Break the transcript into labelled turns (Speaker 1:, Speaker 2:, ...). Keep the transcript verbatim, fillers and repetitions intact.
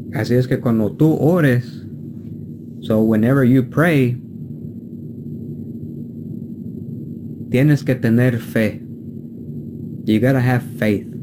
Speaker 1: Así es que cuando tú ores, so whenever you pray, tienes que tener fe. You gotta have faith.